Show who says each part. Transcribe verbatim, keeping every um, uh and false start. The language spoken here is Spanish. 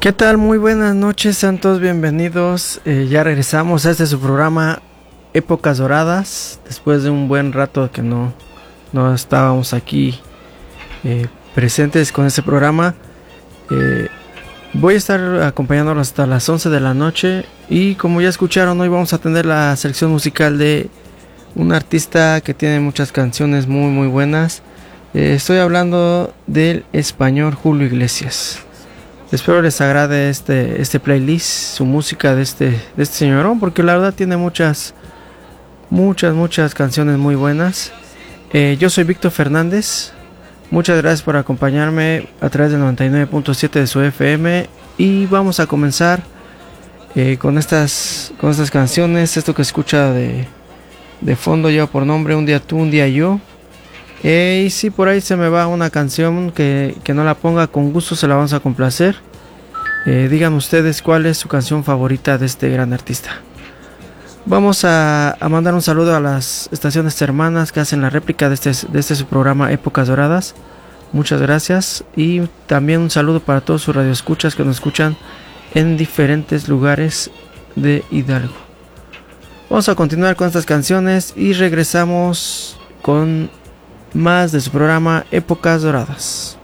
Speaker 1: ¿Qué tal? Muy buenas noches, sean todos bienvenidos. Eh, ya regresamos a este su programa Épocas Doradas. Después de un buen rato que no, no estábamos aquí eh, presentes con este programa. Eh, voy a estar acompañándolos hasta las once de la noche. Y como ya escucharon, hoy vamos a tener la selección musical de un artista que tiene muchas canciones muy muy buenas. Eh, estoy hablando del español Julio Iglesias. Espero les agrade este, este playlist, su música de este, de este señorón, porque la verdad tiene muchas, muchas, muchas canciones muy buenas. Eh, yo soy Víctor Fernández, muchas gracias por acompañarme a través del noventa y nueve punto siete de su F M y vamos a comenzar eh, con, estas, con estas canciones. Esto que escucha de, de fondo lleva por nombre Un día tú, un día yo. Eh, y si por ahí se me va una canción que, que no la ponga, con gusto se la vamos a complacer. Eh, digan ustedes cuál es su canción favorita de este gran artista. Vamos a, a mandar un saludo a las estaciones hermanas que hacen la réplica de este, de este su programa Épocas Doradas. Muchas gracias. Y también un saludo para todos sus radioescuchas que nos escuchan en diferentes lugares de Hidalgo. Vamos a continuar con estas canciones y regresamos con más de su programa Épocas Doradas.